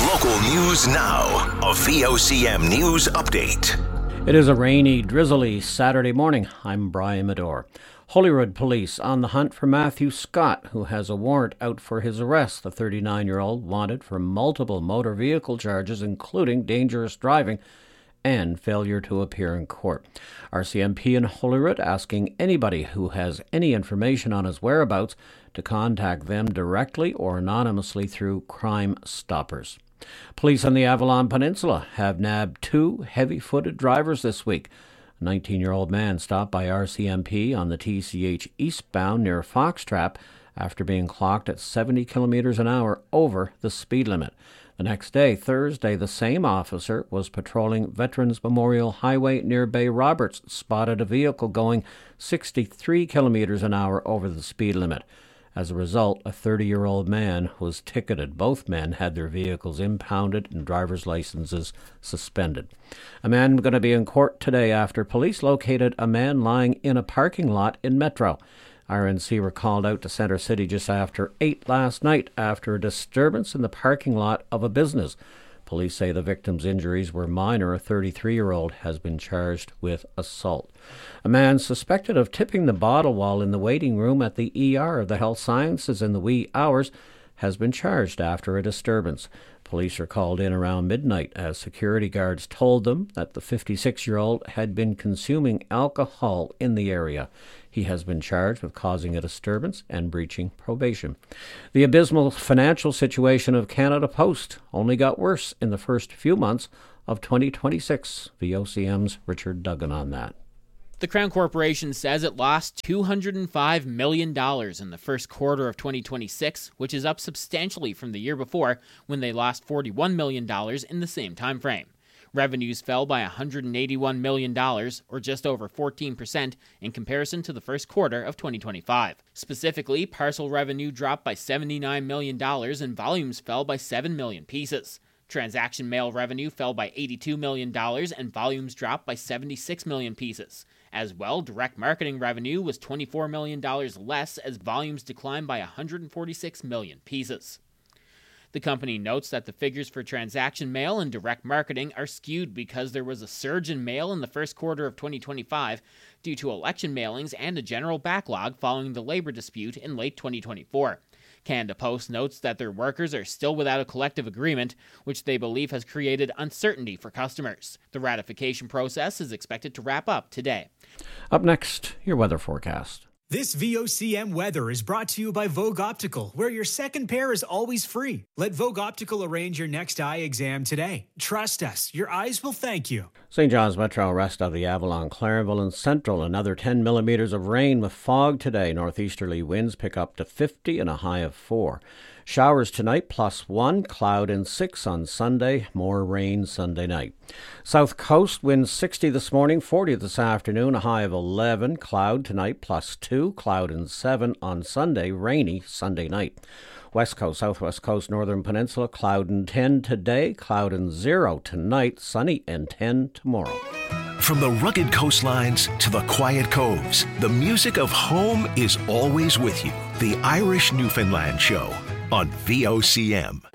Local news now. A VOCM news update. It is a rainy, drizzly Saturday morning. I'm Brian Medore. Holyrood police on the hunt for Matthew Scott, who has a warrant out for his arrest. The 39-year-old wanted for multiple motor vehicle charges, including dangerous driving and failure to appear in court. RCMP in Holyrood asking anybody who has any information on his whereabouts to contact them directly or anonymously through Crime Stoppers. Police on the Avalon Peninsula have nabbed two heavy-footed drivers this week. A 19-year-old man stopped by RCMP on the TCH eastbound near Foxtrap after being clocked at 70 kilometers an hour over the speed limit. The next day, Thursday, the same officer was patrolling Veterans Memorial Highway near Bay Roberts, spotted a vehicle going 63 kilometers an hour over the speed limit. As a result, a 30-year-old man was ticketed. Both men had their vehicles impounded and driver's licenses suspended. A man going to be in court today after police located a man lying in a parking lot in Metro. RNC were called out to Centre City just after 8 last night after a disturbance in the parking lot of a business. Police say the victim's injuries were minor. A 33-year-old has been charged with assault. A man suspected of tipping the bottle while in the waiting room at the ER of the Health Sciences in the wee hours has been charged after a disturbance. Police are called in around midnight as security guards told them that the 56-year-old had been consuming alcohol in the area. He has been charged with causing a disturbance and breaching probation. The abysmal financial situation of Canada Post only got worse in the first few months of 2026. VOCM's Richard Duggan on that. The Crown Corporation says it lost $205 million in the first quarter of 2026, which is up substantially from the year before when they lost $41 million in the same time frame. Revenues fell by $181 million, or just over 14%, in comparison to the first quarter of 2025. Specifically, parcel revenue dropped by $79 million and volumes fell by 7 million pieces. Transaction mail revenue fell by $82 million and volumes dropped by 76 million pieces. As well, direct marketing revenue was $24 million less as volumes declined by 146 million pieces. The company notes that the figures for transaction mail and direct marketing are skewed because there was a surge in mail in the first quarter of 2025 due to election mailings and a general backlog following the labor dispute in late 2024. Canada Post notes that their workers are still without a collective agreement, which they believe has created uncertainty for customers. The ratification process is expected to wrap up today. Up next, your weather forecast. This VOCM weather is brought to you by Vogue Optical, where your second pair is always free. Let Vogue Optical arrange your next eye exam today. Trust us, your eyes will thank you. St. John's Metro rest of the Avalon, Clarenville and Central. Another 10 millimeters of rain with fog today. Northeasterly winds pick up to 50 and a high of 4. Showers tonight, +1, cloud and 6 on Sunday, more rain Sunday night. South Coast, winds 60 this morning, 40 this afternoon, a high of 11, cloud tonight, +2, cloud and 7 on Sunday, rainy Sunday night. West Coast, Southwest Coast, Northern Peninsula, cloud and 10 today, cloud and 0 tonight, sunny and 10 tomorrow. From the rugged coastlines to the quiet coves, the music of home is always with you. The Irish Newfoundland Show on VOCM.